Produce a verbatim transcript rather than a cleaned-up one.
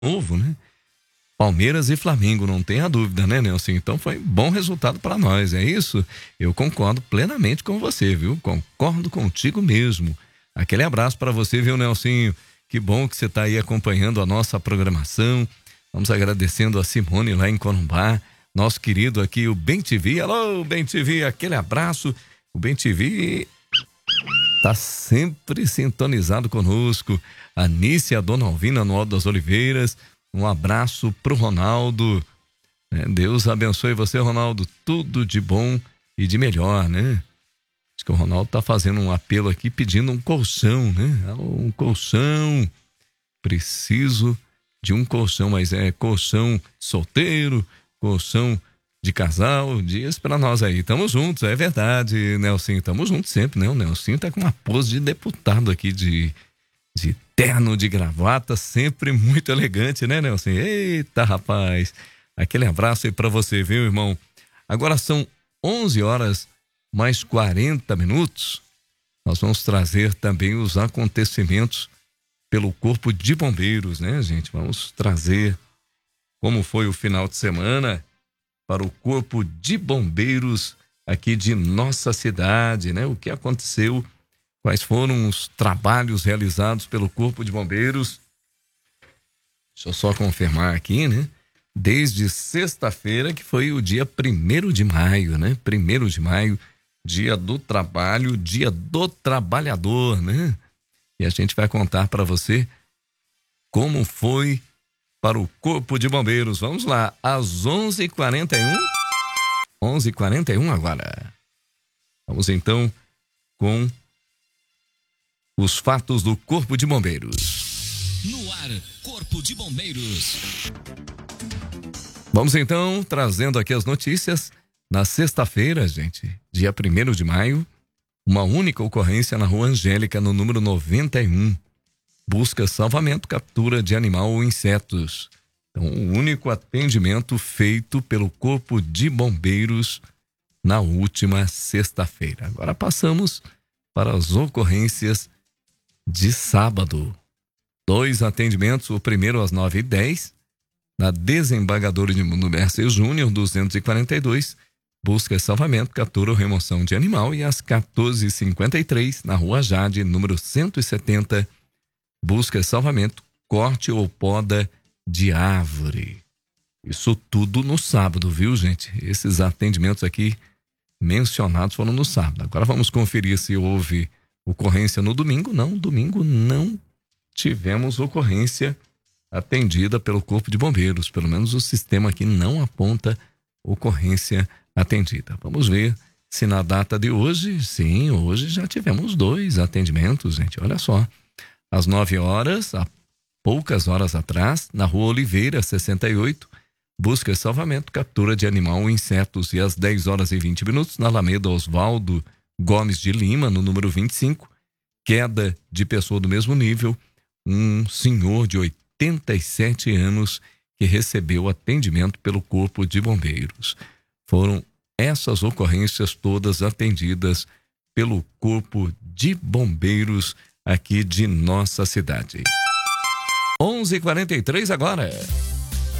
novo, né? Palmeiras e Flamengo, não tenha dúvida, né, Nelson? Então foi bom resultado para nós, é isso? Eu concordo plenamente com você, viu? Concordo contigo mesmo. Aquele abraço para você, viu, Nelsinho? Que bom que você está aí acompanhando a nossa programação. Vamos agradecendo a Simone lá em Corumbá, nosso querido aqui, o Bem T V. Alô, Bem T V, aquele abraço. O Bem T V tá sempre sintonizado conosco. A Nícia, a Dona Alvina, no Alto das Oliveiras. Um abraço pro Ronaldo. É, Deus abençoe você, Ronaldo. Tudo de bom e de melhor, né? Acho que o Ronaldo tá fazendo um apelo aqui, pedindo um colchão, né? Um colchão. Preciso de um colchão, mas é colchão solteiro, colchão de casal. Diz pra nós aí. Tamo juntos, é verdade, Nelson. Tamo juntos sempre, né? O Nelson tá com uma pose de deputado aqui, de... de terno, de gravata, sempre muito elegante, né, Nelson? Eita, rapaz, aquele abraço aí pra você, viu, irmão? Agora são onze horas mais quarenta minutos. Nós vamos trazer também os acontecimentos pelo Corpo de Bombeiros, né, gente? Vamos trazer como foi o final de semana para o Corpo de Bombeiros aqui de nossa cidade, né? O que aconteceu. Quais foram os trabalhos realizados pelo Corpo de Bombeiros? Deixa eu só confirmar aqui, né? Desde sexta-feira, que foi o dia primeiro de maio, né? Primeiro de maio, dia do trabalho, dia do trabalhador, né? E a gente vai contar para você como foi para o Corpo de Bombeiros. Vamos lá, às onze e quarenta e um. onze e quarenta e um agora. Vamos então com os fatos do Corpo de Bombeiros. No ar, Corpo de Bombeiros. Vamos então trazendo aqui as notícias. Na sexta-feira, gente, dia primeiro de maio, uma única ocorrência na Rua Angélica, no número noventa e um. Busca, salvamento, captura de animal ou insetos. Então, o único atendimento feito pelo Corpo de Bombeiros na última sexta-feira. Agora passamos para as ocorrências de sábado. Dois atendimentos, o primeiro às nove e dez, na desembargadora de Mundo Mercer Júnior, duzentos e quarenta e dois, busca salvamento, captura ou remoção de animal, e às quatorze e cinquenta e três, na Rua Jade, número cento e setenta, busca salvamento, corte ou poda de árvore. Isso tudo no sábado, viu, gente? Esses atendimentos aqui mencionados foram no sábado. Agora vamos conferir se houve ocorrência no domingo. Não, domingo não tivemos ocorrência atendida pelo Corpo de Bombeiros. Pelo menos o sistema aqui não aponta ocorrência atendida. Vamos ver se na data de hoje, sim, hoje já tivemos dois atendimentos, gente. Olha só, às nove horas, há poucas horas atrás, na Rua Oliveira, sessenta e oito, busca e salvamento, captura de animal ou insetos. E às dez horas e vinte minutos, na Alameda Oswaldo Gomes de Lima, no número vinte e cinco, queda de pessoa do mesmo nível, um senhor de oitenta e sete anos que recebeu atendimento pelo Corpo de Bombeiros. Foram essas ocorrências todas atendidas pelo Corpo de Bombeiros aqui de nossa cidade. onze e quarenta e três agora.